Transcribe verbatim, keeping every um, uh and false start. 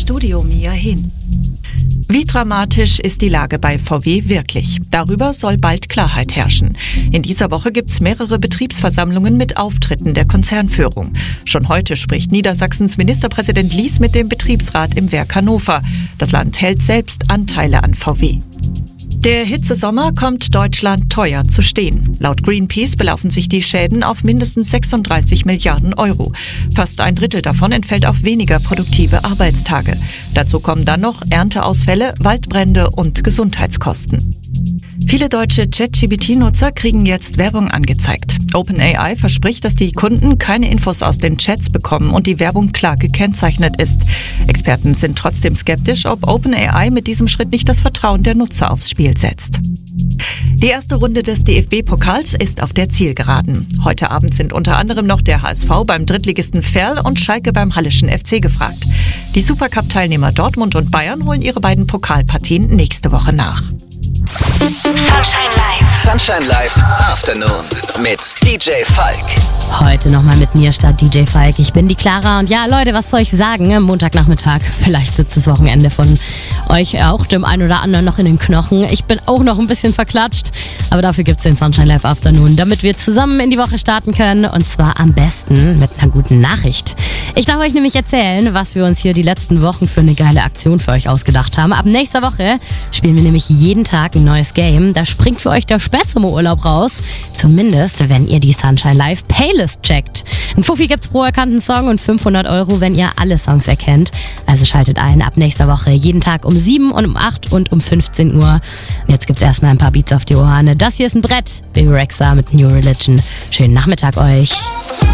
Studio Mia hin. Wie dramatisch ist die Lage bei V W wirklich? Darüber soll bald Klarheit herrschen. In dieser Woche gibt es mehrere Betriebsversammlungen mit Auftritten der Konzernführung. Schon heute spricht Niedersachsens Ministerpräsident Lies mit dem Betriebsrat im Werk Hannover. Das Land hält selbst Anteile an V W. Der Hitzesommer kommt Deutschland teuer zu stehen. Laut Greenpeace belaufen sich die Schäden auf mindestens sechsunddreißig Milliarden Euro. Fast ein Drittel davon entfällt auf weniger produktive Arbeitstage. Dazu kommen dann noch Ernteausfälle, Waldbrände und Gesundheitskosten. Viele deutsche ChatGPT-Nutzer kriegen jetzt Werbung angezeigt. OpenAI verspricht, dass die Kunden keine Infos aus den Chats bekommen und die Werbung klar gekennzeichnet ist. Experten sind trotzdem skeptisch, ob OpenAI mit diesem Schritt nicht das Vertrauen der Nutzer aufs Spiel setzt. Die erste Runde des D F B-Pokals ist auf der Zielgeraden. Heute Abend sind unter anderem noch der H S V beim Drittligisten Verl und Schalke beim Halleschen F C gefragt. Die Supercup-Teilnehmer Dortmund und Bayern holen ihre beiden Pokalpartien nächste Woche nach. Sunshine Live. Sunshine Live Afternoon mit D J Falk. Heute nochmal mit mir statt D J Falk. Ich bin die Clara und ja, Leute, was soll ich sagen? Montagnachmittag, vielleicht sitzt das Wochenende von euch auch dem einen oder anderen noch in den Knochen. Ich bin auch noch ein bisschen verklatscht, aber dafür gibt's den Sunshine Live Afternoon, damit wir zusammen in die Woche starten können und zwar am besten mit einer guten Nachricht. Ich darf euch nämlich erzählen, was wir uns hier die letzten Wochen für eine geile Aktion für euch ausgedacht haben. Ab nächster Woche spielen wir nämlich jeden Tag ein neues Game. Da springt für euch der Spätsommerurlaub raus. Zumindest, wenn ihr die Sunshine Live Playlist checkt. Ein Fuffi gibt's pro erkannten Song und fünfhundert Euro, wenn ihr alle Songs erkennt. Also schaltet ein ab nächster Woche. Jeden Tag um sieben und um acht und um fünfzehn Uhr. Jetzt gibt's erstmal ein paar Beats auf die Ohren. Das hier ist ein Brett. Baby Rexha mit New Religion. Schönen Nachmittag euch.